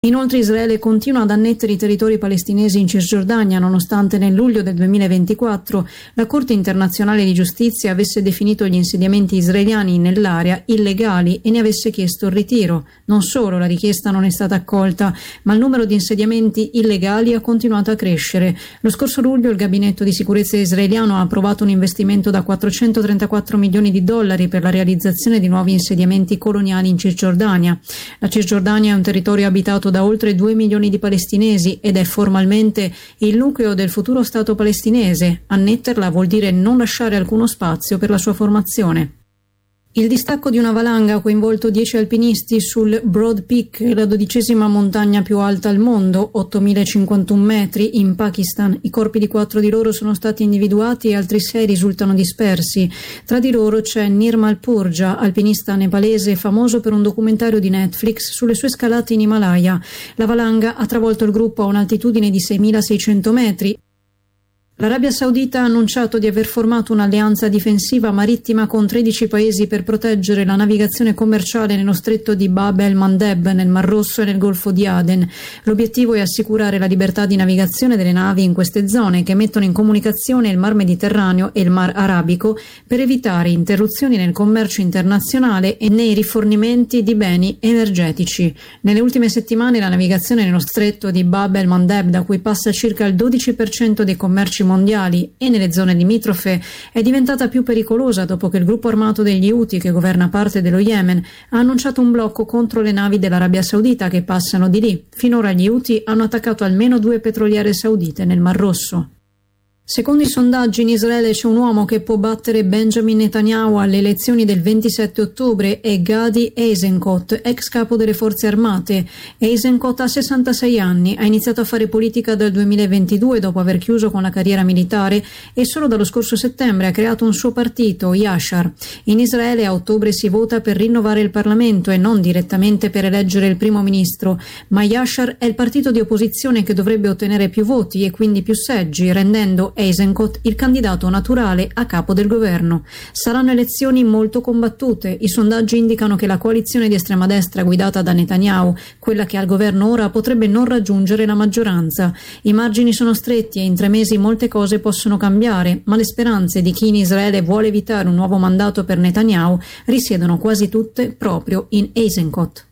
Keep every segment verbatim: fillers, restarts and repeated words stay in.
Inoltre Israele continua ad annettere i territori palestinesi in Cisgiordania, nonostante nel luglio del duemilaventiquattro la Corte internazionale di giustizia avesse definito gli insediamenti israeliani nell'area illegali e ne avesse chiesto il ritiro. Non solo la richiesta non è stata accolta, ma il numero di insediamenti illegali ha continuato a crescere. Lo scorso luglio il gabinetto di sicurezza israeliano ha approvato un investimento da quattrocentotrentaquattro milioni di dollari per la realizzazione di nuovi insediamenti coloniali in Cisgiordania. La Cisgiordania è un territorio abitato da oltre due milioni di palestinesi ed è formalmente il nucleo del futuro Stato palestinese. Annetterla vuol dire non lasciare alcuno spazio per la sua formazione. Il distacco di una valanga ha coinvolto dieci alpinisti sul Broad Peak, la dodicesima montagna più alta al mondo, ottomilacinquantuno metri, in Pakistan. I corpi di quattro di loro sono stati individuati e altri sei risultano dispersi. Tra di loro c'è Nirmal Purja, alpinista nepalese famoso per un documentario di Netflix sulle sue scalate in Himalaya. La valanga ha travolto il gruppo a un'altitudine di seimilaseicento metri. L'Arabia Saudita ha annunciato di aver formato un'alleanza difensiva marittima con tredici paesi per proteggere la navigazione commerciale nello stretto di Bab el-Mandeb, nel Mar Rosso e nel Golfo di Aden. L'obiettivo è assicurare la libertà di navigazione delle navi in queste zone che mettono in comunicazione il Mar Mediterraneo e il Mar Arabico per evitare interruzioni nel commercio internazionale e nei rifornimenti di beni energetici. Nelle ultime settimane la navigazione nello stretto di Bab el-Mandeb, da cui passa circa il dodici per cento dei commerci mondiali, e nelle zone limitrofe è diventata più pericolosa dopo che il gruppo armato degli Houthi, che governa parte dello Yemen, ha annunciato un blocco contro le navi dell'Arabia Saudita che passano di lì. Finora gli Houthi hanno attaccato almeno due petroliere saudite nel Mar Rosso. Secondo i sondaggi in Israele c'è un uomo che può battere Benjamin Netanyahu alle elezioni del ventisette ottobre, è Gadi Eisenkot, ex capo delle forze armate. Eisenkot ha sessantasei anni, ha iniziato a fare politica dal duemilaventidue dopo aver chiuso con la carriera militare e solo dallo scorso settembre ha creato un suo partito, Yashar. In Israele a ottobre si vota per rinnovare il Parlamento e non direttamente per eleggere il primo ministro, ma Yashar è il partito di opposizione che dovrebbe ottenere più voti e quindi più seggi, rendendo Eisenkot il candidato naturale a capo del governo. Saranno elezioni molto combattute. I sondaggi indicano che la coalizione di estrema destra guidata da Netanyahu, quella che ha il governo ora, potrebbe non raggiungere la maggioranza. I margini sono stretti e in tre mesi molte cose possono cambiare, ma le speranze di chi in Israele vuole evitare un nuovo mandato per Netanyahu risiedono quasi tutte proprio in Eisenkot.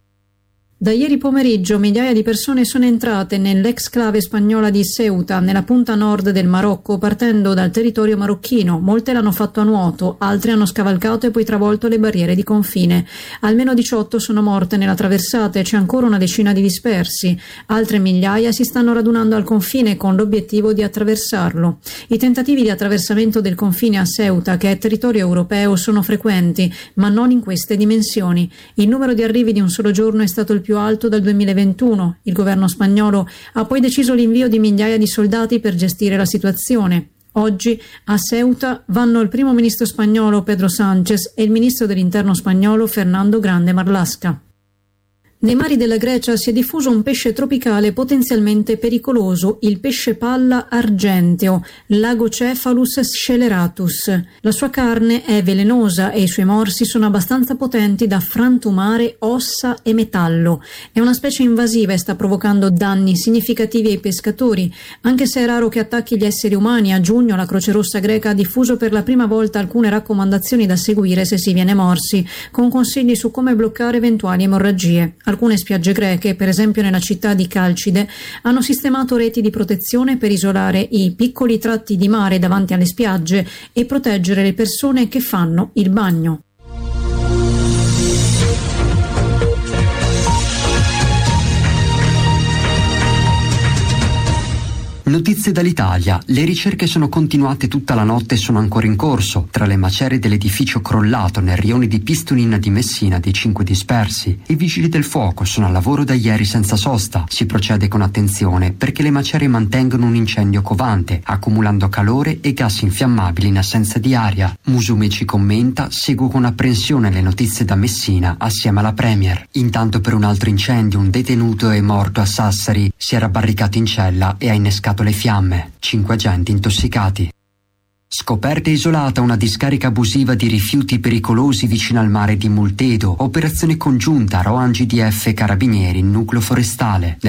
Da ieri pomeriggio migliaia di persone sono entrate nell'exclave spagnola di Ceuta, nella punta nord del Marocco, partendo dal territorio marocchino. Molte l'hanno fatto a nuoto, altre hanno scavalcato e poi travolto le barriere di confine. Almeno diciotto sono morte nella traversata e c'è ancora una decina di dispersi. Altre migliaia si stanno radunando al confine con l'obiettivo di attraversarlo. I tentativi di attraversamento del confine a Ceuta, che è territorio europeo, sono frequenti, ma non in queste dimensioni. Il numero di arrivi di un solo giorno è stato il più alto dal duemilaventuno. Il governo spagnolo ha poi deciso l'invio di migliaia di soldati per gestire la situazione. Oggi a Ceuta vanno il primo ministro spagnolo Pedro Sánchez e il ministro dell'interno spagnolo Fernando Grande Marlaska. Nei mari della Grecia si è diffuso un pesce tropicale potenzialmente pericoloso, il pesce palla argenteo, Lagocephalus scelleratus. La sua carne è velenosa e i suoi morsi sono abbastanza potenti da frantumare ossa e metallo. È una specie invasiva e sta provocando danni significativi ai pescatori. Anche se è raro che attacchi gli esseri umani, a giugno la Croce Rossa greca ha diffuso per la prima volta alcune raccomandazioni da seguire se si viene morsi, con consigli su come bloccare eventuali emorragie. Alcune spiagge greche, per esempio nella città di Calcide, hanno sistemato reti di protezione per isolare i piccoli tratti di mare davanti alle spiagge e proteggere le persone che fanno il bagno. Notizie dall'Italia. Le ricerche sono continuate tutta la notte e sono ancora in corso. Tra le macerie dell'edificio crollato nel rione di Pistonin di Messina dei cinque dispersi. I vigili del fuoco sono al lavoro da ieri senza sosta. Si procede con attenzione perché le macerie mantengono un incendio covante, accumulando calore e gas infiammabili in assenza di aria. Musume ci commenta: seguo con apprensione le notizie da Messina assieme alla Premier. Intanto per un altro incendio un detenuto è morto a Sassari. Si era barricato in cella e ha innescato le fiamme. Cinque agenti intossicati. Scoperta isolata una discarica abusiva di rifiuti pericolosi vicino al mare di Multedo. Operazione congiunta R O A N G D F Carabinieri, Nucleo Forestale.